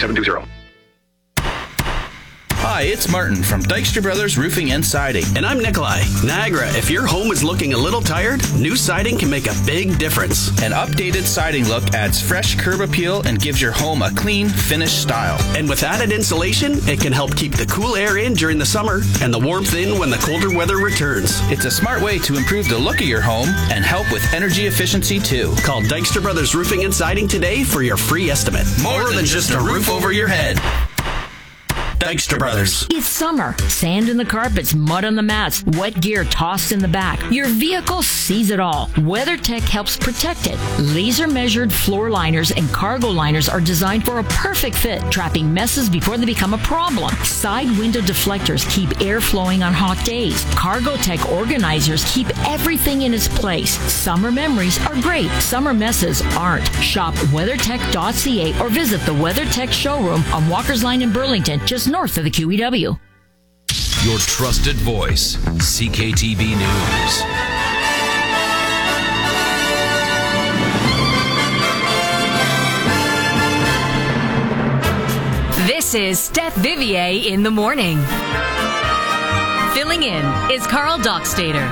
3720. Hi, it's Martin from Dykstra Brothers Roofing and Siding. And I'm Nikolai. Niagara, if your home is looking a little tired, new siding can make a big difference. An updated siding look adds fresh curb appeal and gives your home a clean, finished style. And with added insulation, it can help keep the cool air in during the summer and the warmth in when the colder weather returns. It's a smart way to improve the look of your home and help with energy efficiency too. Call Dykstra Brothers Roofing and Siding today for your free estimate. More than just a roof over your head. Dykstra Brothers. It's summer. Sand in the carpets, mud on the mats, wet gear tossed in the back. Your vehicle sees it all. WeatherTech helps protect it. Laser-measured floor liners and cargo liners are designed for a perfect fit, trapping messes before they become a problem. Side window deflectors keep air flowing on hot days. CargoTech organizers keep everything in its place. Summer memories are great. Summer messes aren't. Shop WeatherTech.ca or visit the WeatherTech showroom on Walker's Line in Burlington, just north of the QEW. Your trusted voice, CKTV News. This is Steph Vivier in the morning. Filling in is Carl Dockstader.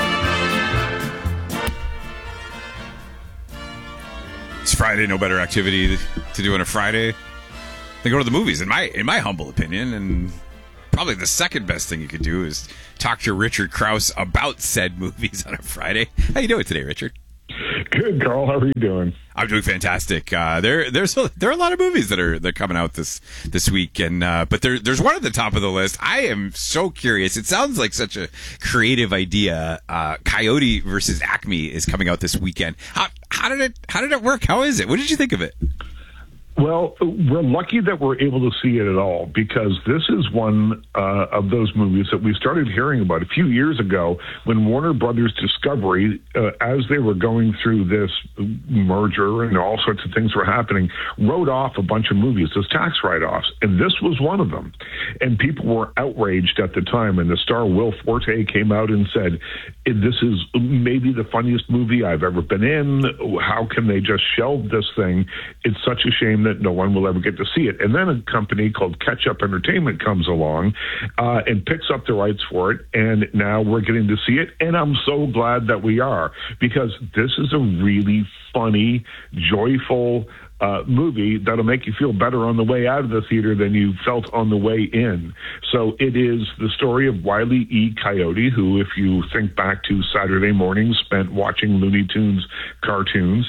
It's Friday, no better activity to do on a Friday than go to the movies, in my humble opinion. And probably the second best thing you could do is talk to Richard Krause about said movies on a Friday. How you doing today, Richard? Good, Carl. How are you doing? I'm doing fantastic. There are a lot of movies that are coming out this week, and but there's one at the top of the list. I am so curious. It sounds like such a creative idea. Coyote versus Acme is coming out this weekend. How did it work? How is it? What did you think of it? Well, we're lucky that we're able to see it at all, because this is one of those movies that we started hearing about a few years ago when Warner Brothers Discovery, as they were going through this merger and all sorts of things were happening, wrote off a bunch of movies as tax write-offs, and this was one of them. And people were outraged at the time, and the star Will Forte came out and said, this is maybe the funniest movie I've ever been in. How can they just shelve this thing? It's such a shame that no one will ever get to see it. And then a company called Catch Up Entertainment comes along and picks up the rights for it, and now we're getting to see it. And I'm so glad that we are, because this is a really funny, joyful movie that'll make you feel better on the way out of the theater than you felt on the way in. So it is the story of Wile E. Coyote, who, if you think back to Saturday mornings spent watching Looney Tunes cartoons,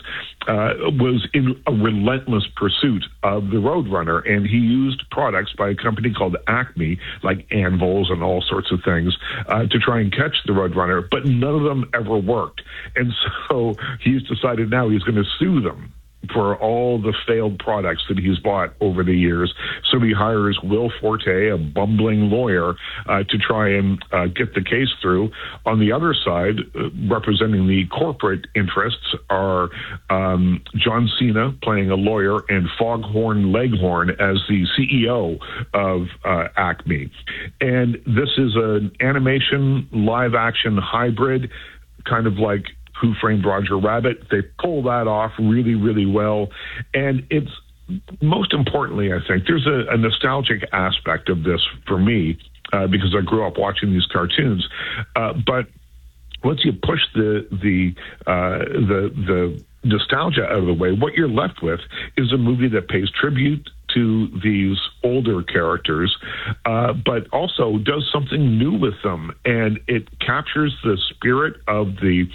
was in a relentless pursuit of the Roadrunner, and he used products by a company called Acme, like anvils and all sorts of things, to try and catch the Roadrunner, but none of them ever worked. And so he's decided now he's going to sue them for all the failed products that he's bought over the years. So he hires Will Forte, a bumbling lawyer, to try and get the case through. On the other side, representing the corporate interests, are John Cena playing a lawyer and Foghorn Leghorn as the CEO of Acme. And this is an animation live-action hybrid, kind of like Who Framed Roger Rabbit. They pull that off really, really well. And it's, most importantly, I think, there's a nostalgic aspect of this for me, because I grew up watching these cartoons. But once you push the nostalgia out of the way, what you're left with is a movie that pays tribute to these older characters, but also does something new with them. And it captures the spirit of the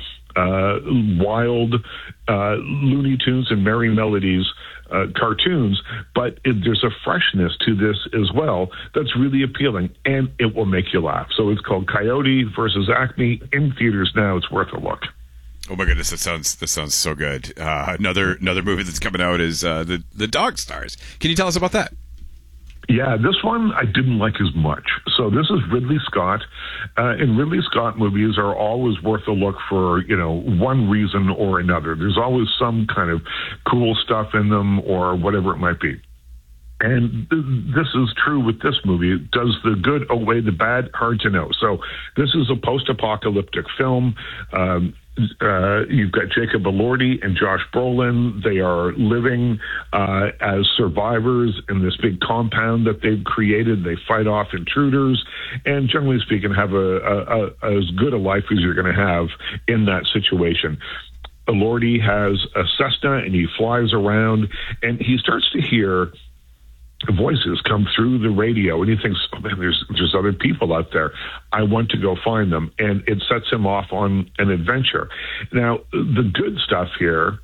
wild Looney Tunes and Merry Melodies cartoons, but there's a freshness to this as well that's really appealing, and it will make you laugh. So it's called Coyote versus Acme, in theaters now. It's worth a look. Oh my goodness, this sounds so good. Another movie that's coming out is the Dog Stars. Can you tell us about that? Yeah, this one I didn't like as much. So this is Ridley Scott, and Ridley Scott movies are always worth a look for, one reason or another. There's always some kind of cool stuff in them or whatever it might be. And this is true with this movie. Does the good outweigh the bad? Hard to know. So this is a post-apocalyptic film. You've got Jacob Elordi and Josh Brolin. They are living as survivors in this big compound that they've created. They fight off intruders, and generally speaking, have as good a life as you're going to have in that situation. Elordi has a Cessna, and he flies around, and he starts to hear voices come through the radio, and he thinks, oh man, there's other people out there. I want to go find them. And it sets him off on an adventure. Now, the good stuff here,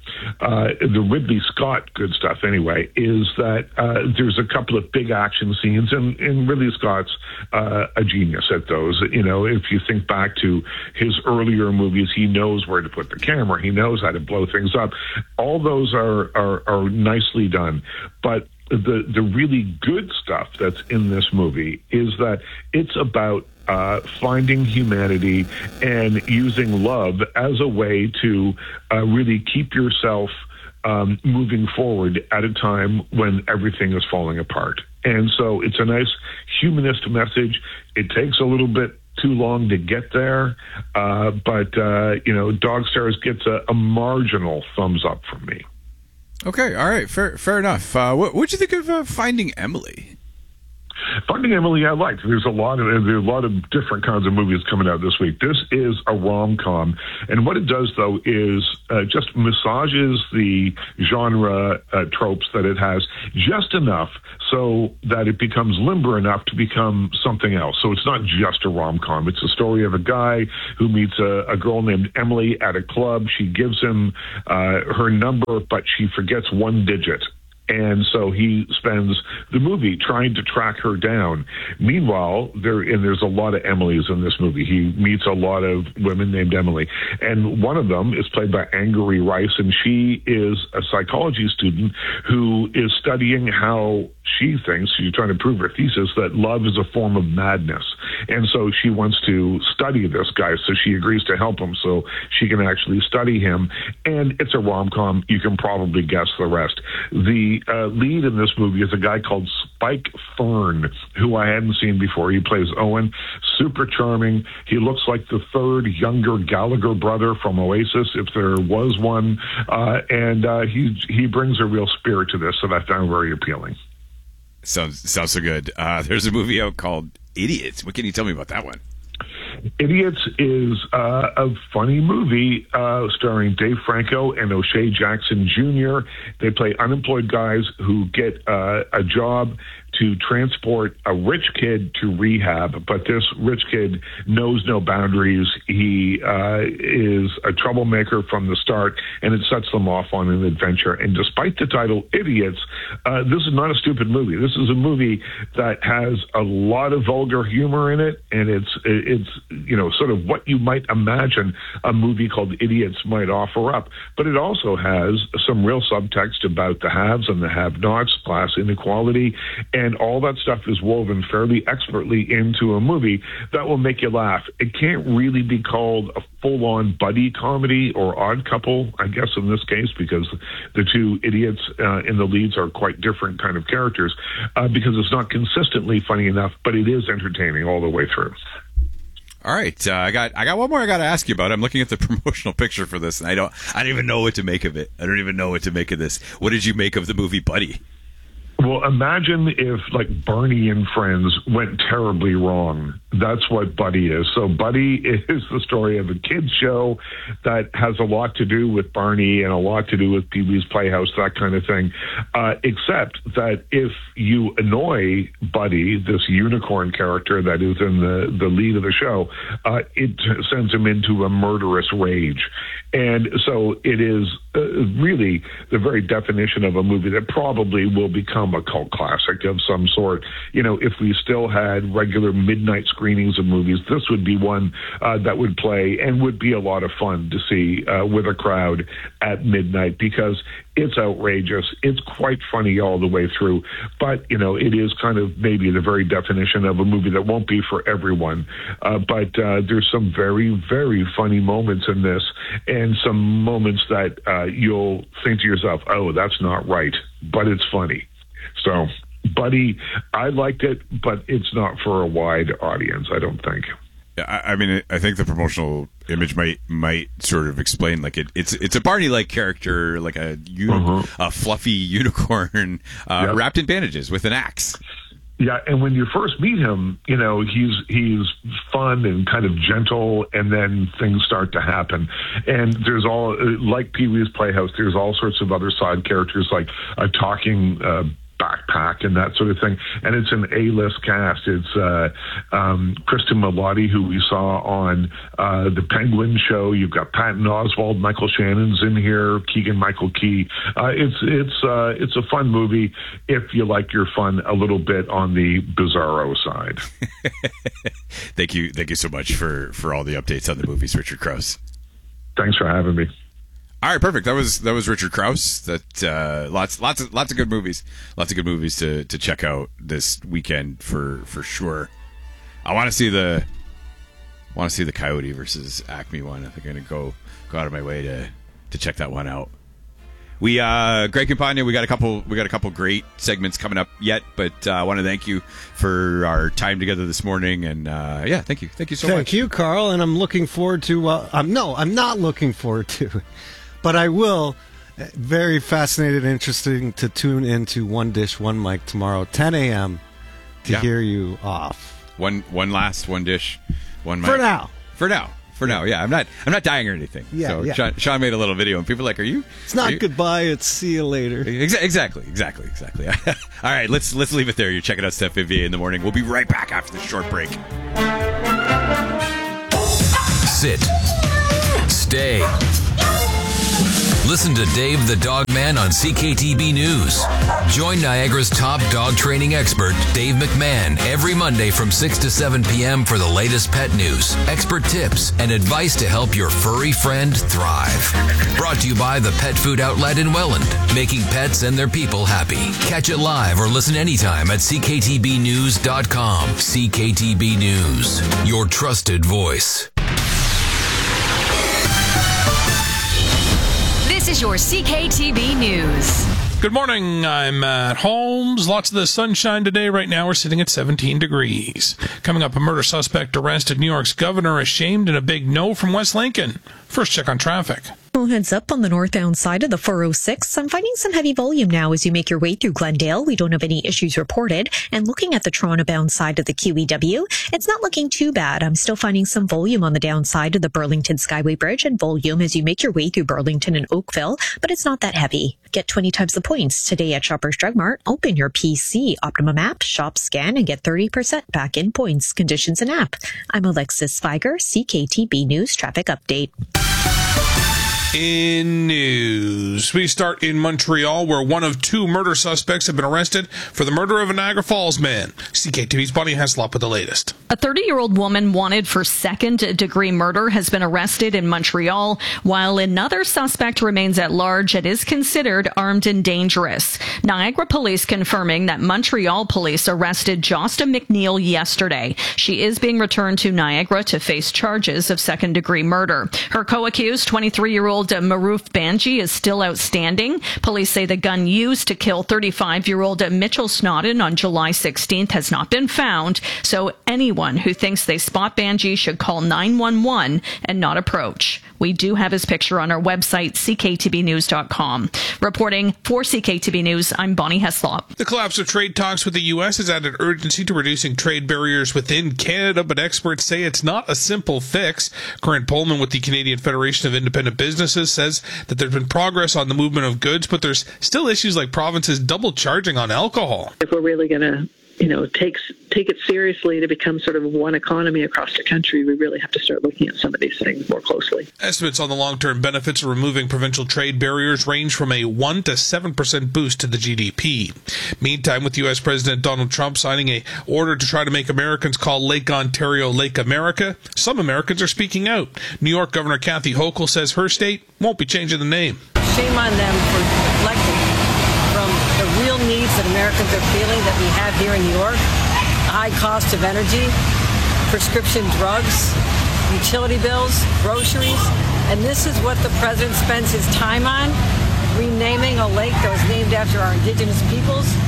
the Ridley Scott good stuff anyway, is that there's a couple of big action scenes, and Ridley Scott's a genius at those. You know, if you think back to his earlier movies, he knows where to put the camera. He knows how to blow things up. All those are nicely done. But the really good stuff that's in this movie is that it's about finding humanity and using love as a way to really keep yourself moving forward at a time when everything is falling apart. And so it's a nice humanist message. It takes a little bit too long to get there, but Dog Stars gets a marginal thumbs up from me. Okay, all right, fair enough. What'd you think of Finding Emily? Finding Emily, I liked. There's a lot of different kinds of movies coming out this week. This is a rom-com, and what it does though is just massages the genre tropes that it has just enough so that it becomes limber enough to become something else. So it's not just a rom-com. It's a story of a guy who meets a girl named Emily at a club. She gives him her number, but she forgets one digit. And so he spends the movie trying to track her down. Meanwhile, there's a lot of Emilys in this movie. He meets a lot of women named Emily. And one of them is played by Angourie Rice, and she is a psychology student who is studying how she thinks, she's trying to prove her thesis, that love is a form of madness. And so she wants to study this guy, so she agrees to help him so she can actually study him. And it's a rom-com. You can probably guess the rest. The lead in this movie is a guy called Spike Fern, who I hadn't seen before. He plays Owen, super charming. He looks like the third younger Gallagher brother from Oasis, if there was one, and he brings a real spirit to this that I found very appealing. Sounds so good. There's a movie out called Idiots. What can you tell me about that one? Idiots is a funny movie starring Dave Franco and O'Shea Jackson Jr. They play unemployed guys who get a job to transport a rich kid to rehab, but this rich kid knows no boundaries. He is a troublemaker from the start, and it sets them off on an adventure. And despite the title Idiots, this is not a stupid movie. This is a movie that has a lot of vulgar humor in it, and it's sort of what you might imagine a movie called Idiots might offer up. But it also has some real subtext about the haves and the have-nots, class inequality, and all that stuff is woven fairly expertly into a movie that will make you laugh. It can't really be called a full-on buddy comedy or Odd Couple, I guess in this case, because the two idiots in the leads are quite different kind of characters, because it's not consistently funny enough, but it is entertaining all the way through. All right, I got one more I got to ask you about. I'm looking at the promotional picture for this, and I don't even know what to make of it. I don't even know what to make of this. What did you make of the movie Buddy? Well, imagine if, like, Barney and Friends went terribly wrong. That's what Buddy is. So Buddy is the story of a kid's show that has a lot to do with Barney and a lot to do with Pee-wee's Playhouse, that kind of thing, except that if you annoy Buddy, this unicorn character that is in the lead of the show, it sends him into a murderous rage. And so it is really the very definition of a movie that probably will become a cult classic of some sort. You know, if we still had regular midnight screenings of movies, this would be one that would play and would be a lot of fun to see with a crowd at midnight, because it's outrageous. It's quite funny all the way through. But, you know, it is kind of maybe the very definition of a movie that won't be for everyone. But there's some very, very funny moments in this, and some moments that you'll think to yourself, oh, that's not right, but it's funny. So, Buddy, I liked it, but it's not for a wide audience, I don't think. I mean, I think the promotional Image might sort of explain, like it's a Barney-like character, like a fluffy unicorn wrapped in bandages with an axe. Yeah, and when you first meet him, he's fun and kind of gentle, and then things start to happen. And there's like Pee-wee's Playhouse, there's all sorts of other side characters, like a talking backpack and that sort of thing. And it's an A-list cast. It's Kristen Milotti, who we saw on the Penguin show. You've got Patton Oswalt, Michael Shannon's in here, Keegan-Michael Key. It's a fun movie if you like your fun a little bit on the bizarro side. Thank you so much for all the updates on the movies, Richard Krause. Thanks for having me. All right, perfect. That was Richard Krause. That lots of good movies. Lots of good movies to check out this weekend for sure. I want to see the Coyote versus Acme one. I think I'm gonna go out of my way to check that one out. We Greg Campagna, we got a couple great segments coming up yet, but I want to thank you for our time together this morning, and thank you so much. Thank you, Carl, and I'm looking forward to. I'm not looking forward to. But I will. Very fascinated and interesting to tune into One Dish, One Mic tomorrow, 10 a.m. to hear you off. One dish, one mic. For now. Yeah, I'm not dying or anything. Yeah, so Sean made a little video, and people are like, "Are you?" It's not goodbye. It's see you later. Exactly. All right, let's leave it there. You're checking out Steph Vivier in the morning. We'll be right back after this short break. Sit. Stay. Listen to Dave the Dog Man on CKTB News. Join Niagara's top dog training expert, Dave McMahon, every Monday from 6 to 7 p.m. for the latest pet news, expert tips, and advice to help your furry friend thrive. Brought to you by the Pet Food Outlet in Welland, making pets and their people happy. Catch it live or listen anytime at CKTBnews.com. CKTB News, your trusted voice. This is your CKTB News. Good morning. I'm Matt Holmes. Lots of the sunshine today. Right now, we're sitting at 17 degrees. Coming up, a murder suspect arrested. New York's governor ashamed and a big no from West Lincoln. First check on traffic. Well, heads up on the northbound side of the 406. I'm finding some heavy volume now as you make your way through Glendale. We don't have any issues reported. And looking at the Toronto-bound side of the QEW, it's not looking too bad. I'm still finding some volume on the downside of the Burlington Skyway Bridge and volume as you make your way through Burlington and Oakville, but it's not that heavy. Get 20 times the points today at Shoppers Drug Mart. Open your PC, Optimum app, shop, scan, and get 30% back in points, conditions, and app. I'm Alexis Sviger, CKTB News Traffic Update. In news, we start in Montreal, where one of two murder suspects have been arrested for the murder of a Niagara Falls man. CKTV's Bonnie Heslop with the latest. A 30-year-old woman wanted for second-degree murder has been arrested in Montreal, while another suspect remains at large and is considered armed and dangerous. Niagara police confirming that Montreal police arrested Josta McNeil yesterday. She is being returned to Niagara to face charges of second-degree murder. Her co-accused, 23-year-old Maroof Banji, is still outstanding. Police say the gun used to kill 35-year-old Mitchell Snodden on July 16th has not been found, so anyone who thinks they spot Banji should call 911 and not approach. We do have his picture on our website, cktbnews.com. Reporting for CKTB News, I'm Bonnie Heslop. The collapse of trade talks with the U.S. has added urgency to reducing trade barriers within Canada, but experts say it's not a simple fix. Grant Pullman with the Canadian Federation of Independent Businesses says that there's been progress on the movement of goods, but there's still issues like provinces double charging on alcohol. If we're really going to take it seriously to become sort of one economy across the country, we really have to start looking at some of these things more closely. Estimates on the long-term benefits of removing provincial trade barriers range from a 1% to 7% boost to the GDP. Meantime, with U.S. President Donald Trump signing an order to try to make Americans call Lake Ontario Lake America, some Americans are speaking out. New York Governor Kathy Hochul says her state won't be changing the name. Shame on them for deflecting from the real needs that Americans are feeling that we have here in New York. High cost of energy, prescription drugs, utility bills, groceries, and this is what the president spends his time on, renaming a lake that was named after our indigenous peoples.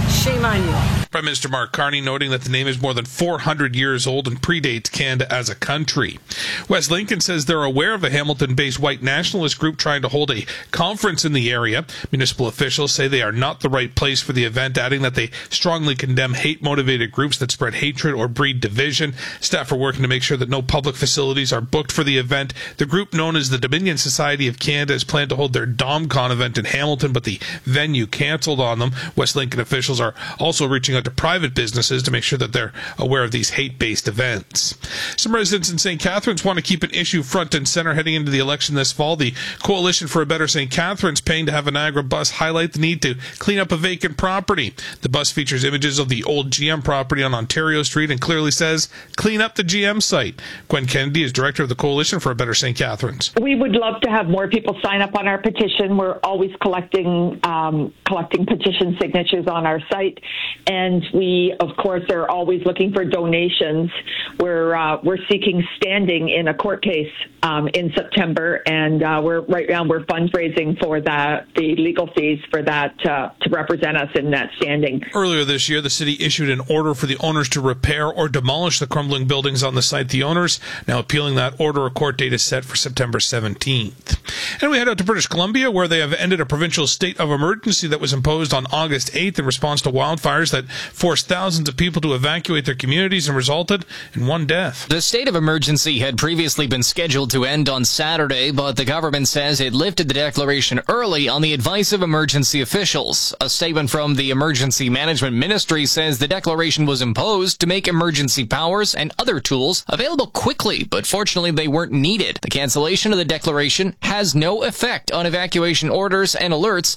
Shame on you. Prime Minister Mark Carney noting that the name is more than 400 years old and predates Canada as a country. West Lincoln says they're aware of a Hamilton-based white nationalist group trying to hold a conference in the area. Municipal officials say they are not the right place for the event, adding that they strongly condemn hate-motivated groups that spread hatred or breed division. Staff are working to make sure that no public facilities are booked for the event. The group known as the Dominion Society of Canada has planned to hold their DomCon event in Hamilton, but the venue canceled on them. West Lincoln officials are also reaching out to private businesses to make sure that they're aware of these hate-based events. Some residents in St. Catharines want to keep an issue front and center heading into the election this fall. The Coalition for a Better St. Catharines paying to have a Niagara bus highlight the need to clean up a vacant property. The bus features images of the old GM property on Ontario Street and clearly says, clean up the GM site. Gwen Kennedy is director of the Coalition for a Better St. Catharines. We would love to have more people sign up on our petition. We're always collecting petition signatures on our site, and we, of course, are always looking for donations. We're seeking standing in a court case in September, and we're fundraising for the legal fees for that to represent us in that standing. Earlier this year, the city issued an order for the owners to repair or demolish the crumbling buildings on the site. The owners now appealing that order. A court date is set for September 17th. And we head out to British Columbia, where they have ended a provincial state of emergency that was imposed on August 8th in response to wildfires that forced thousands of people to evacuate their communities and resulted in one death. The state of emergency had previously been scheduled to end on Saturday, but the government says it lifted the declaration early on the advice of emergency officials. A statement from the Emergency Management Ministry says the declaration was imposed to make emergency powers and other tools available quickly, but fortunately they weren't needed. The cancellation of the declaration has no effect on evacuation orders and alerts